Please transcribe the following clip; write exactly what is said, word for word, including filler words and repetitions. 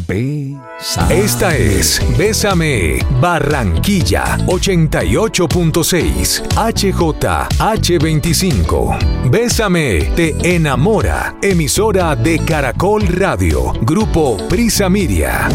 Bésame. Esta es Bésame Barranquilla ochenta y ocho punto seis H J H veinticinco. Bésame te enamora. Emisora de Caracol Radio. Grupo Prisa Media.